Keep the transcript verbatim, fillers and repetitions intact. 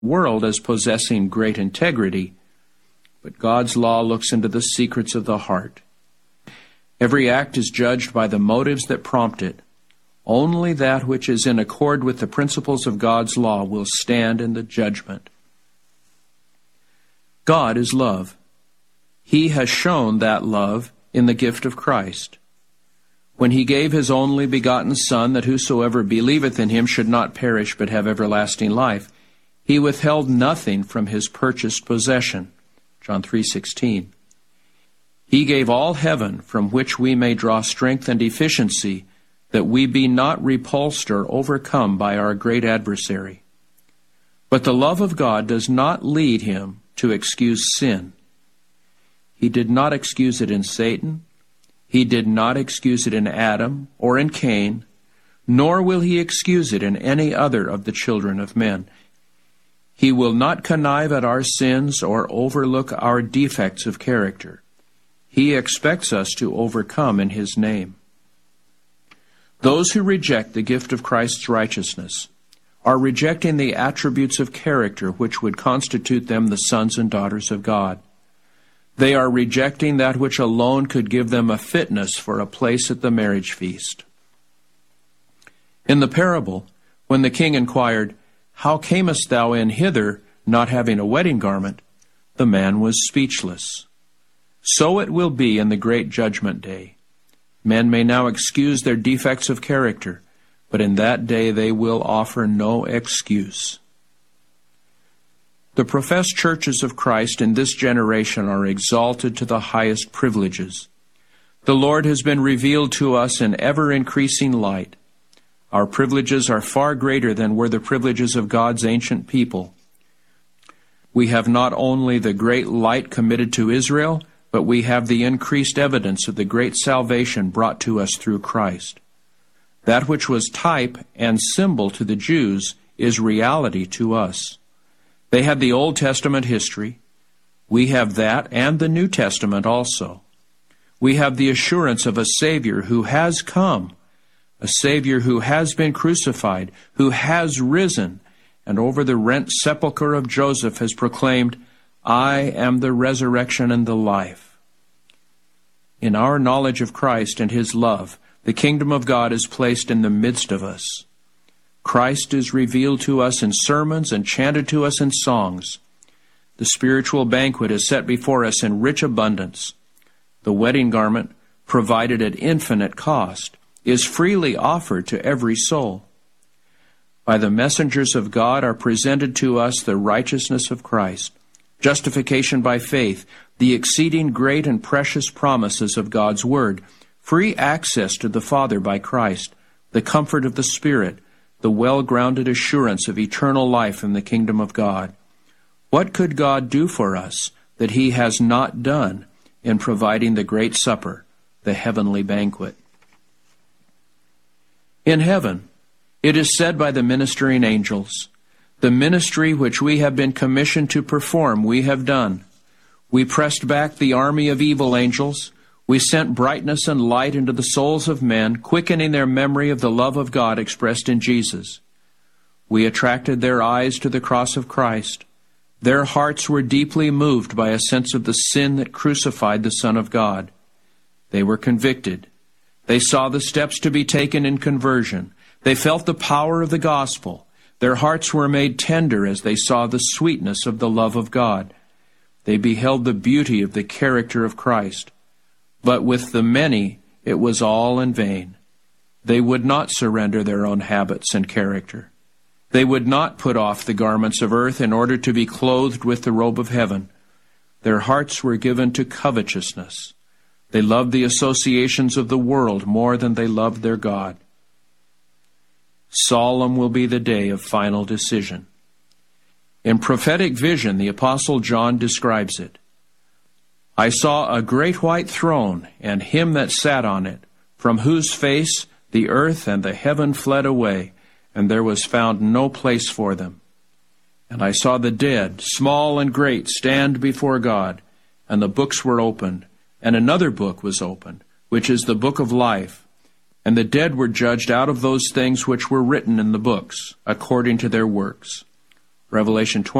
world as possessing great integrity, but God's law looks into the secrets of the heart. Every act is judged by the motives that prompt it. Only that which is in accord with the principles of God's law will stand in the judgment. God is love. He has shown that love in the gift of Christ. When he gave his only begotten Son, that whosoever believeth in him should not perish but have everlasting life, he withheld nothing from his purchased possession. John three sixteen. He gave all heaven, from which we may draw strength and efficiency, that we be not repulsed or overcome by our great adversary. But the love of God does not lead him to excuse sin. He did not excuse it in Satan. He did not excuse it in Adam or in Cain, nor will he excuse it in any other of the children of men. He will not connive at our sins or overlook our defects of character. He expects us to overcome in his name. Those who reject the gift of Christ's righteousness are rejecting the attributes of character which would constitute them the sons and daughters of God. They are rejecting that which alone could give them a fitness for a place at the marriage feast. In the parable, when the king inquired, "How camest thou in hither, not having a wedding garment?" the man was speechless. So it will be in the great judgment day. Men may now excuse their defects of character, but in that day they will offer no excuse. The professed churches of Christ in this generation are exalted to the highest privileges. The Lord has been revealed to us in ever-increasing light. Our privileges are far greater than were the privileges of God's ancient people. We have not only the great light committed to Israel, but we have the increased evidence of the great salvation brought to us through Christ. That which was type and symbol to the Jews is reality to us. They had the Old Testament history. We have that and the New Testament also. We have the assurance of a Savior who has come, a Savior who has been crucified, who has risen, and over the rent sepulchre of Joseph has proclaimed, "I am the resurrection and the life." In our knowledge of Christ and his love, the kingdom of God is placed in the midst of us. Christ is revealed to us in sermons and chanted to us in songs. The spiritual banquet is set before us in rich abundance. The wedding garment, provided at infinite cost, is freely offered to every soul. By the messengers of God are presented to us the righteousness of Christ, justification by faith, the exceeding great and precious promises of God's Word, free access to the Father by Christ, the comfort of the Spirit, the well-grounded assurance of eternal life in the kingdom of God. What could God do for us that he has not done in providing the great supper, the heavenly banquet? In heaven, it is said by the ministering angels, "The ministry which we have been commissioned to perform, we have done. We pressed back the army of evil angels. We sent brightness and light into the souls of men, quickening their memory of the love of God expressed in Jesus. We attracted their eyes to the cross of Christ. Their hearts were deeply moved by a sense of the sin that crucified the Son of God. They were convicted. They saw the steps to be taken in conversion. They felt the power of the gospel. Their hearts were made tender as they saw the sweetness of the love of God. They beheld the beauty of the character of Christ. But with the many, it was all in vain. They would not surrender their own habits and character. They would not put off the garments of earth in order to be clothed with the robe of heaven. Their hearts were given to covetousness. They loved the associations of the world more than they loved their God. Solemn will be the day of final decision. In prophetic vision, the Apostle John describes it. "I saw a great white throne, and him that sat on it, from whose face the earth and the heaven fled away, and there was found no place for them. And I saw the dead, small and great, stand before God, and the books were opened, and another book was opened, which is the book of life. And the dead were judged out of those things which were written in the books, according to their works. Revelation